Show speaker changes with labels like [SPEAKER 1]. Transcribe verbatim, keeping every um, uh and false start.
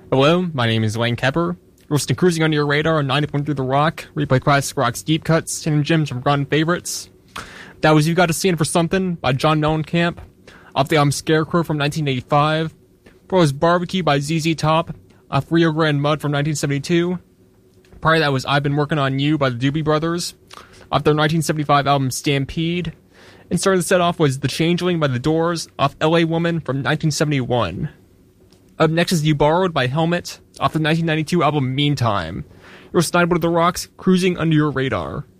[SPEAKER 1] Hello, my name is Lane Kepper. You're listening to Cruising Under Your Radar on ninety point three The Rock. Replay classic rock's deep cuts, hidden gems from forgotten favorites. That was You Gotta Stand for Something by John Mellencamp, off the album Scarecrow from nineteen eighty-five. Before was Barbecue by Z Z Top, off Rio Grande Mud from nineteen seventy-two. Prior to that was I've Been Working on You by the Doobie Brothers, off their nineteen seventy-five album Stampede. And starting the set off was The Changeling by The Doors, off L A Woman from nineteen seventy-one. Up next is You Borrowed by Helmet, off the nineteen ninety-two album Meantime. You're listening to The Rock's Cruising Under Your Radar.